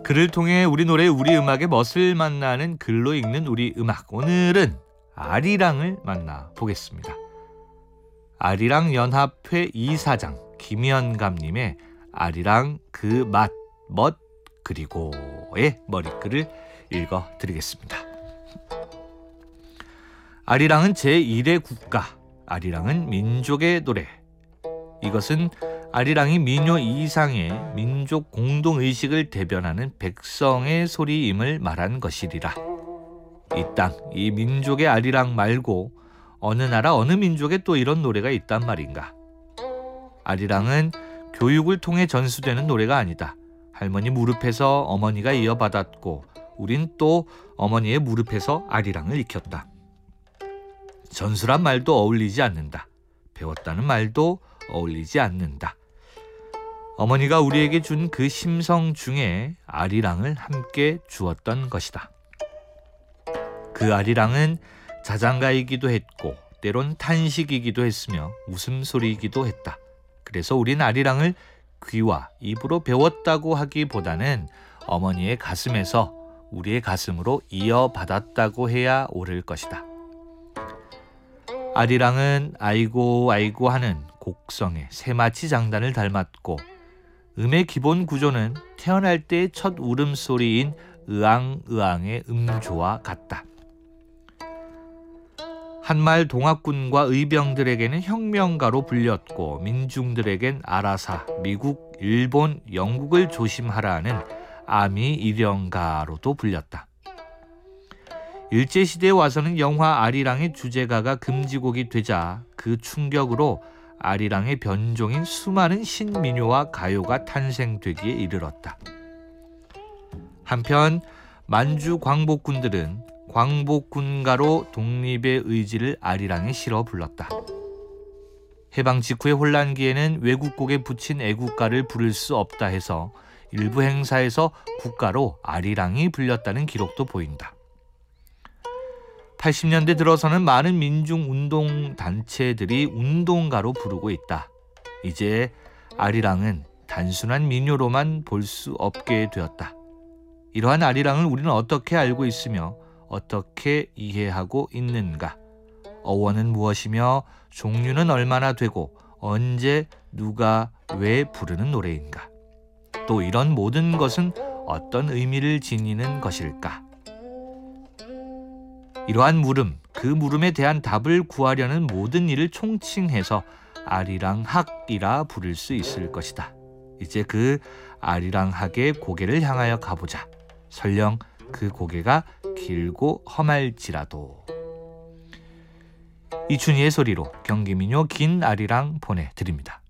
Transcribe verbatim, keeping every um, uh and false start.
글을 통해 우리 노래, 우리 음악의 멋을 만나는 글로 읽는 우리 음악. 오늘은 아리랑을 만나보겠습니다. 아리랑 연합회 이사장 김현감님의 아리랑 그 맛, 멋, 그리고의 머리글을 읽어드리겠습니다. 아리랑은 제일의 국가, 아리랑은 민족의 노래. 이것은 아리랑이 민요 이상의 민족 공동의식을 대변하는 백성의 소리임을 말한 것이리라. 이 땅, 이 민족의 아리랑 말고 어느 나라 어느 민족에 또 이런 노래가 있단 말인가. 아리랑은 교육을 통해 전수되는 노래가 아니다. 할머니 무릎에서 어머니가 이어받았고 우린 또 어머니의 무릎에서 아리랑을 익혔다. 전수란 말도 어울리지 않는다. 배웠다는 말도 어울리지 않는다. 어머니가 우리에게 준 그 심성 중에 아리랑을 함께 주었던 것이다. 그 아리랑은 자장가이기도 했고 때론 탄식이기도 했으며 웃음소리이기도 했다. 그래서 우린 아리랑을 귀와 입으로 배웠다고 하기보다는 어머니의 가슴에서 우리의 가슴으로 이어받았다고 해야 옳을 것이다. 아리랑은 아이고 아이고 하는 곡성의 새마치 장단을 닮았고 음의 기본 구조는 태어날 때의 첫 울음소리인 으앙으앙의 음조와 같다. 한말 동학군과 의병들에게는 혁명가로 불렸고 민중들에겐 아라사, 미국, 일본, 영국을 조심하라는 아미 일영가로도 불렸다. 일제시대에 와서는 영화 아리랑의 주제가가 금지곡이 되자 그 충격으로 아리랑의 변종인 수많은 신민요와 가요가 탄생되기에 이르렀다. 한편 만주 광복군들은 광복군가로 독립의 의지를 아리랑에 실어 불렀다. 해방 직후의 혼란기에는 외국곡에 붙인 애국가를 부를 수 없다 해서 일부 행사에서 국가로 아리랑이 불렸다는 기록도 보인다. 팔십 년대 들어서는 많은 민중운동단체들이 운동가로 부르고 있다. 이제 아리랑은 단순한 민요로만 볼 수 없게 되었다. 이러한 아리랑을 우리는 어떻게 알고 있으며 어떻게 이해하고 있는가? 어원은 무엇이며 종류는 얼마나 되고 언제 누가 왜 부르는 노래인가? 또 이런 모든 것은 어떤 의미를 지니는 것일까? 이러한 물음, 그 물음에 대한 답을 구하려는 모든 일을 총칭해서 아리랑학이라 부를 수 있을 것이다. 이제 그 아리랑학의 고개를 향하여 가보자. 설령 그 고개가 길고 험할지라도. 이춘희의 소리로 경기민요 긴 아리랑 보내드립니다.